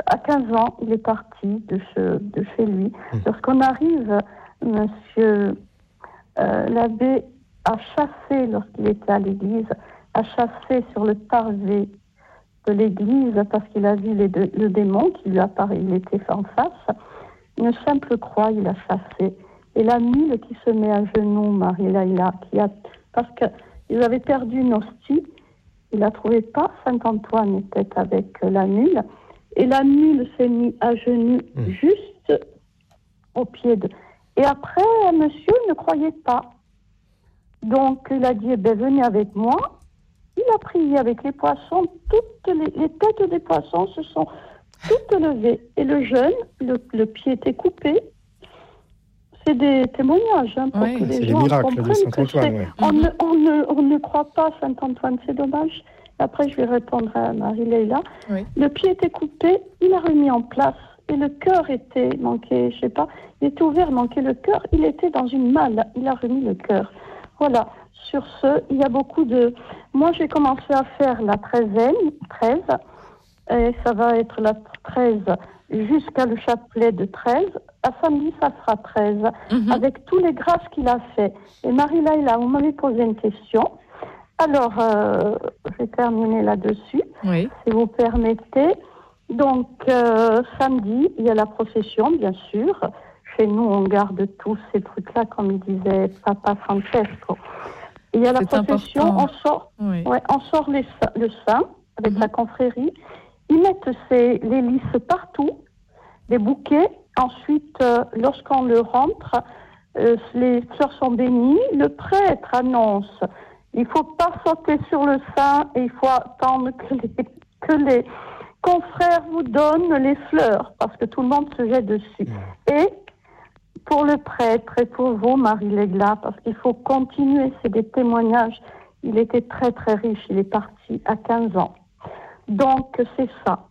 à 15 ans, il est parti de chez lui. Lorsqu'on arrive, monsieur l'abbé a chassé, lorsqu'il était à l'église, a chassé sur le parvé de l'église parce qu'il a vu le démon qui lui apparaît, il était en face. Une simple croix, il a chassé. Et la mule qui se met à genoux, Marie-Laïla, parce qu'ils avaient perdu une hostie, il la trouvait pas, Saint-Antoine était avec la mule, et la mule s'est mise à genoux juste au pied de... Et après, monsieur ne croyait pas. Donc, il a dit, venez avec moi. Il a prié avec les poissons, toutes les têtes des poissons se sont toutes levées. Et le jeune, le pied était coupé. C'est des témoignages pour que les gens comprennent que c'est... On ne croit pas Saint-Antoine, c'est dommage. Après, je vais répondre à Marie-Leila. Oui. Le pied était coupé, il a remis en place. Et le cœur était manqué, je sais pas, il était ouvert, manquait le cœur. Il était dans une malle, il a remis le cœur. Voilà. Sur ce, il y a beaucoup de... Moi, j'ai commencé à faire la 13, et ça va être la 13 jusqu'à le chapelet de 13. À samedi, ça sera 13, avec tous les grâces qu'il a fait. Et Marie-Laïla, vous m'avez posé une question. Alors, je vais terminer là-dessus, si vous permettez. Donc, samedi, il y a la procession, bien sûr. Chez nous, on garde tous ces trucs-là, comme il disait Papa Francesco. Il y a la procession, on sort le saint avec la confrérie. Ils mettent les lys partout, des bouquets. Ensuite, lorsqu'on le rentre, les fleurs sont bénies. Le prêtre annonce, il ne faut pas sauter sur le saint et il faut attendre que les confrères vous donnent les fleurs, parce que tout le monde se jette dessus. Et pour le prêtre et pour vous, Marie-Leila, parce qu'il faut continuer, c'est des témoignages. Il était très très riche, il est parti à 15 ans. Donc c'est ça.